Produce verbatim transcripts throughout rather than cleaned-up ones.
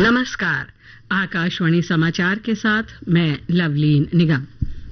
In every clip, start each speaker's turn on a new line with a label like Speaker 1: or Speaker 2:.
Speaker 1: नमस्कार, आकाशवाणी समाचार के साथ मैं लवलीन निगम।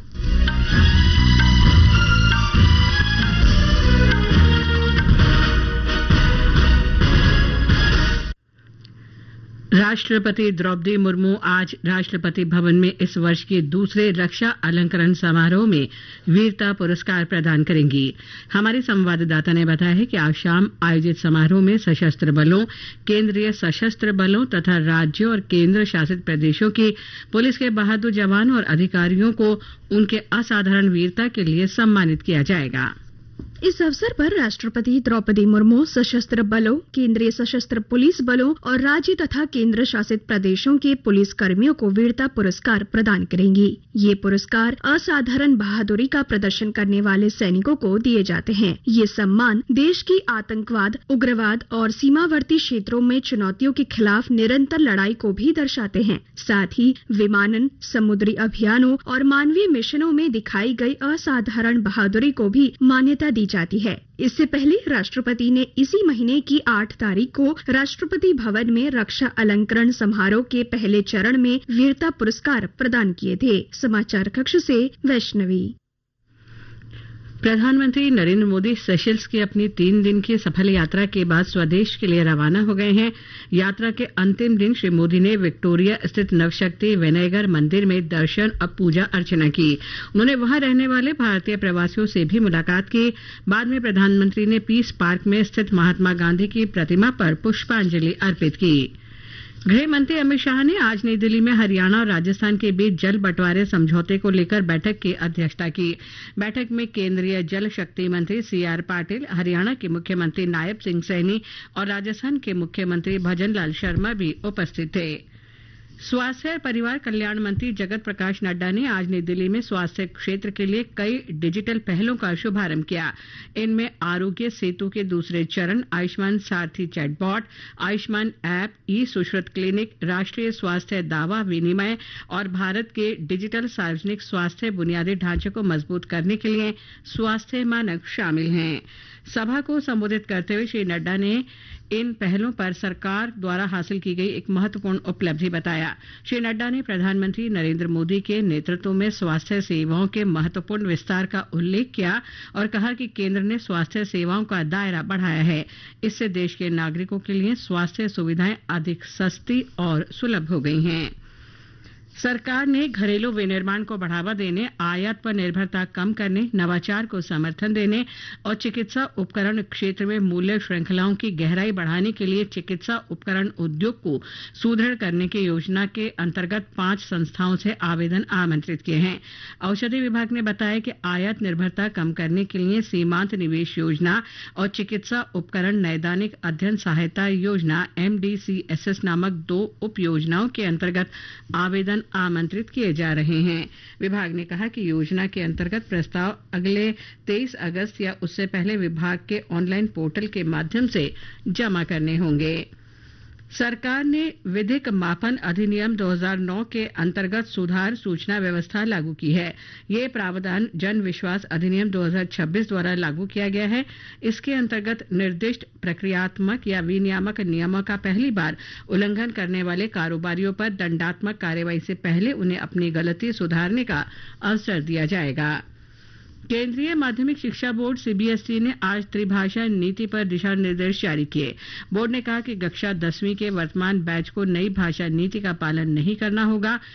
Speaker 1: राष्ट्रपति द्रौपदी मुर्मू आज राष्ट्रपति भवन में इस वर्ष के दूसरे रक्षा अलंकरण समारोह में वीरता पुरस्कार प्रदान करेंगी। हमारे संवाददाता ने बताया है कि आज शाम आयोजित समारोह में सशस्त्र बलों, केंद्रीय सशस्त्र बलों तथा राज्यों और केंद्र शासित प्रदेशों की पुलिस के बहादुर जवान और अधिकारियों को उनके असाधारण वीरता के लिए सम्मानित किया जाएगा।
Speaker 2: इस अवसर पर राष्ट्रपति द्रौपदी मुर्मू सशस्त्र बलों, केंद्रीय सशस्त्र पुलिस बलों और राज्य तथा केंद्र शासित प्रदेशों के पुलिस कर्मियों को वीरता पुरस्कार प्रदान करेंगी। ये पुरस्कार असाधारण बहादुरी का प्रदर्शन करने वाले सैनिकों को दिए जाते हैं। ये सम्मान देश की आतंकवाद, उग्रवाद और सीमावर्ती क्षेत्रों में चुनौतियों के खिलाफ निरंतर लड़ाई को भी दर्शाते हैं। साथ ही विमानन, समुद्री अभियानों और मानवीय मिशनों में दिखाई गई असाधारण बहादुरी को भी मान्यता दी जाती है। इससे पहले राष्ट्रपति ने इसी महीने की आठ तारीख को राष्ट्रपति भवन में रक्षा अलंकरण समारोह के पहले चरण में वीरता पुरस्कार प्रदान किए थे। समाचार कक्ष से वैष्णवी।
Speaker 1: प्रधानमंत्री नरेंद्र मोदी सेशल्स की अपनी तीन दिन की सफल यात्रा के बाद स्वदेश के लिए रवाना हो गए हैं। यात्रा के अंतिम दिन श्री मोदी ने विक्टोरिया स्थित नवशक्ति विनायगर मंदिर में दर्शन और पूजा अर्चना की। उन्होंने वहां रहने वाले भारतीय प्रवासियों से भी मुलाकात की। बाद में प्रधानमंत्री ने पीस पार्क में स्थित महात्मा गांधी की प्रतिमा पर पुष्पांजलि अर्पित की। गृह मंत्री अमित शाह ने आज नई दिल्ली में हरियाणा और राजस्थान के बीच जल बंटवारे समझौते को लेकर बैठक की अध्यक्षता की। बैठक में केंद्रीय जल शक्ति मंत्री सी आर पाटिल, हरियाणा के मुख्यमंत्री नायब सिंह सैनी और राजस्थान के मुख्यमंत्री भजन लाल शर्मा भी उपस्थित थे। स्वास्थ्य और परिवार कल्याण मंत्री जगत प्रकाश नड्डा ने आज नई दिल्ली में स्वास्थ्य क्षेत्र के लिए कई डिजिटल पहलों का शुभारंभ किया। इनमें आरोग्य सेतु के दूसरे चरण, आयुष्मान सारथी चैटबॉट, आयुष्मान ऐप, ई सुश्रुत क्लिनिक, राष्ट्रीय स्वास्थ्य दावा विनिमय और भारत के डिजिटल सार्वजनिक स्वास्थ्य बुनियादी ढांचे को मजबूत करने के लिए स्वास्थ्य मानक शामिल हैं। सभा को संबोधित करते हुए श्री नड्डा ने इन पहलों पर सरकार द्वारा हासिल की गई एक महत्वपूर्ण उपलब्धि बताया। श्री नड्डा ने प्रधानमंत्री नरेंद्र मोदी के नेतृत्व में स्वास्थ्य सेवाओं के महत्वपूर्ण विस्तार का उल्लेख किया और कहा कि केंद्र ने स्वास्थ्य सेवाओं का दायरा बढ़ाया है। इससे देश के नागरिकों के लिए स्वास्थ्य सुविधाएं अधिक सस्ती और सुलभ हो गई हैं। सरकार ने घरेलू विनिर्माण को बढ़ावा देने, आयात पर निर्भरता कम करने, नवाचार को समर्थन देने और चिकित्सा उपकरण क्षेत्र में मूल्य श्रृंखलाओं की गहराई बढ़ाने के लिए चिकित्सा उपकरण उद्योग को सुदृढ़ करने की योजना के अंतर्गत पांच संस्थाओं से आवेदन आमंत्रित किए हैं। औषधि विभाग ने बताया कि आयात निर्भरता कम करने के लिए सीमांत निवेश योजना और चिकित्सा उपकरण नैदानिक अध्ययन सहायता योजना M D C S S नामक दो उप योजनाओं के अंतर्गत आवेदन आमंत्रित किए जा रहे हैं। विभाग ने कहा कि योजना के अंतर्गत प्रस्ताव अगले तेईस अगस्त या उससे पहले विभाग के ऑनलाइन पोर्टल के माध्यम से जमा करने होंगे। सरकार ने विधिक मापन अधिनियम दो हज़ार नौ के अंतर्गत सुधार सूचना व्यवस्था लागू की है। ये प्रावधान जन विश्वास अधिनियम दो हज़ार छब्बीस द्वारा लागू किया गया है। इसके अंतर्गत निर्दिष्ट प्रक्रियात्मक या विनियामक नियमों का पहली बार उल्लंघन करने वाले कारोबारियों पर दंडात्मक कार्रवाई से पहले उन्हें अपनी गलती सुधारने का अवसर दिया जाएगा। केंद्रीय माध्यमिक शिक्षा board C B S E ने आज त्रिभाषा नीति पर दिशा निर्देश जारी किए। बोर्ड ने कहा कि कक्षा दसवीं के वर्तमान बैच को नई भाषा नीति का पालन नहीं करना होगा।